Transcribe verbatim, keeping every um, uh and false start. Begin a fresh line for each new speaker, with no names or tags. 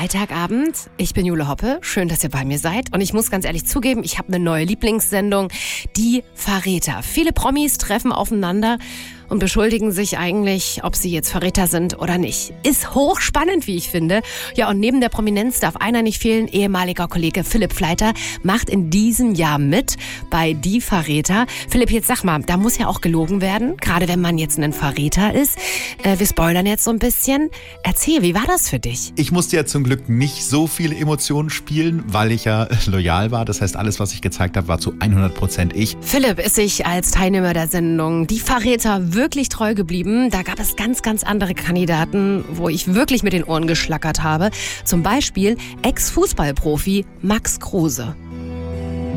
Freitagabend. Ich bin Jule Hoppe. Schön, dass ihr bei mir seid. Und ich muss ganz ehrlich zugeben, ich habe eine neue Lieblingssendung, die Verräter. Viele Promis treffen aufeinander und beschuldigen sich eigentlich, ob sie jetzt Verräter sind oder nicht. Ist hochspannend, wie ich finde. Ja, und neben der Prominenz darf einer nicht fehlen. Ehemaliger Kollege Philipp Fleiter macht in diesem Jahr mit bei Die Verräter. Philipp, jetzt sag mal, da muss ja auch gelogen werden, gerade wenn man jetzt ein Verräter ist. Äh, wir spoilern jetzt so ein bisschen. Erzähl, wie war das für dich?
Ich musste ja zum Glück nicht so viele Emotionen spielen, weil ich ja loyal war. Das heißt, alles, was ich gezeigt habe, war zu hundert Prozent ich.
Philipp ist sich als Teilnehmer der Sendung Die Verräter wirklich treu geblieben. Da gab es ganz, ganz andere Kandidaten, wo ich wirklich mit den Ohren geschlackert habe. Zum Beispiel Ex-Fußballprofi Max Kruse.